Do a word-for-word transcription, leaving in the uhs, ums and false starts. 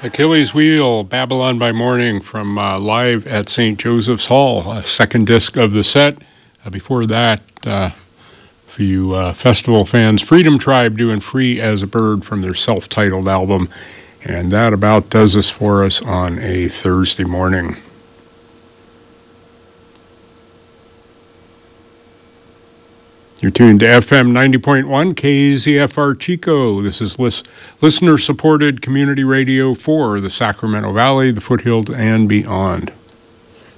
Achilles Wheel, Babylon by Morning from uh, live at Saint Joseph's Hall, a second disc of the set. Uh, before that, uh, for you uh, festival fans, Freedom Tribe doing Free as a Bird from their self-titled album. And that about does this for us on a Thursday morning. You're tuned to F M ninety point one K Z F R Chico. This is lis- listener-supported community radio for the Sacramento Valley, the Foothills, and beyond.